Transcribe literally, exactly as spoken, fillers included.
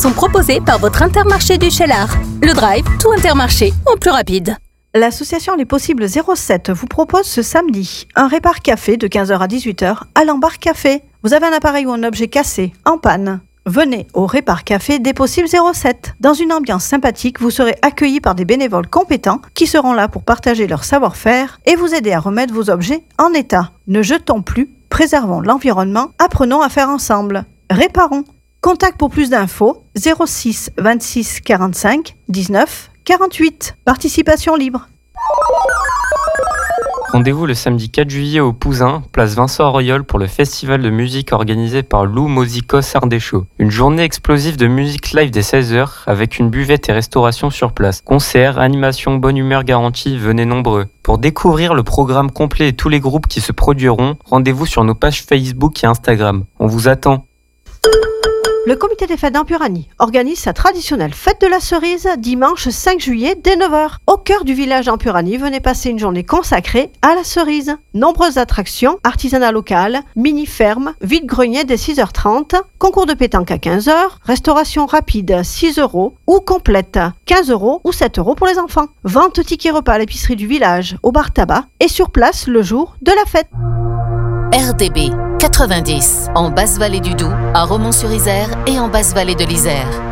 sont proposés par votre Intermarché du Cheylard. Le Drive, tout Intermarché, en plus rapide. L'association Les Possibles zéro sept vous propose ce samedi un répar café de quinze heures à dix-huit heures à l'Embarque Café. Vous avez un appareil ou un objet cassé, en panne. Venez au Répar Café des Possibles zéro sept. Dans une ambiance sympathique, vous serez accueillis par des bénévoles compétents qui seront là pour partager leur savoir-faire et vous aider à remettre vos objets en état. Ne jetons plus, préservons l'environnement, apprenons à faire ensemble. Réparons. Contact pour plus d'infos zéro six vingt-six quarante-cinq dix-neuf quarante-huit. Participation libre. Rendez-vous le samedi quatre juillet au Pouzin, place Vincent Auriol pour le festival de musique organisé par Lou Mosicos Ardécho. Une journée explosive de musique live dès seize heures avec une buvette et restauration sur place. Concerts, animations, bonne humeur garantie, venez nombreux. Pour découvrir le programme complet et tous les groupes qui se produiront, rendez-vous sur nos pages Facebook et Instagram. On vous attend. Le comité des fêtes d'Empuranie organise sa traditionnelle fête de la cerise dimanche cinq juillet dès neuf heures. Au cœur du village d'Empuranie, venez passer une journée consacrée à la cerise. Nombreuses attractions, artisanat local, mini-ferme, vide-grenier dès six heures trente, concours de pétanque à quinze heures, restauration rapide six euros ou complète quinze euros ou sept euros pour les enfants. Vente tickets repas à l'épicerie du village, au bar tabac et sur place le jour de la fête. R D B quatre-vingt-dix, en Basse-Vallée du Doubs, à Romont-sur-Isère et en Basse-Vallée de l'Isère.